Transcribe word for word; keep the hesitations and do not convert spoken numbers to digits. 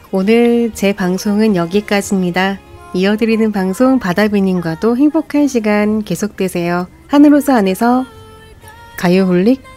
오늘 제 방송은 여기까지입니다. 이어드리는 방송 바다비님과도 행복한 시간 계속되세요. 하늘호수 안에서 가요홀릭